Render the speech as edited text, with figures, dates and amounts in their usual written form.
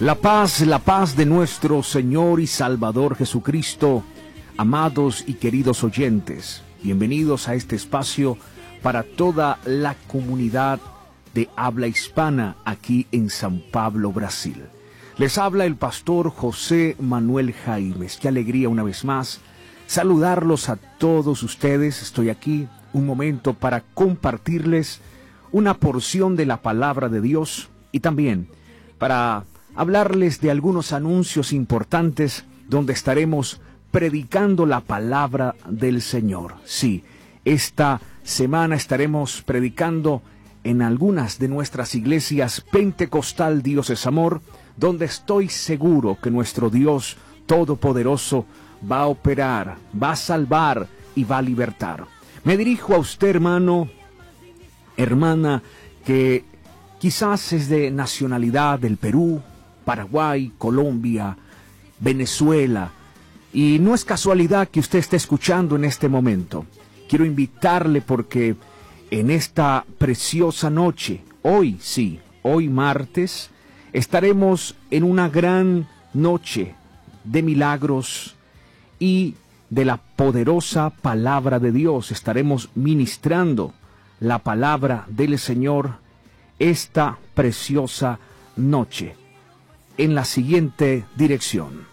La paz de nuestro Señor y Salvador Jesucristo. Amados y queridos oyentes, bienvenidos a este espacio para toda la comunidad de habla hispana aquí en San Pablo, Brasil. Les habla el pastor José Manuel Jaimes. Qué alegría una vez más saludarlos a todos ustedes. Estoy aquí un momento para compartirles una porción de la palabra de Dios y también para hablarles de algunos anuncios importantes donde estaremos predicando la palabra del Señor. Sí, esta semana estaremos predicando en algunas de nuestras iglesias Pentecostal Dios es Amor, donde estoy seguro que nuestro Dios Todopoderoso va a operar, va a salvar y va a libertar. Me dirijo a usted, hermano, hermana, que quizás es de nacionalidad del Perú, Paraguay, Colombia, Venezuela, y no es casualidad que usted esté escuchando en este momento. Quiero invitarle porque en esta preciosa noche, hoy martes, estaremos en una gran noche de milagros y de la poderosa palabra de Dios. Estaremos ministrando la palabra del Señor esta preciosa noche en la siguiente dirección.